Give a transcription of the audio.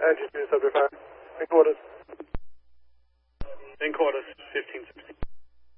Engine 2 subject 5. In quarters. In quarters, 1516.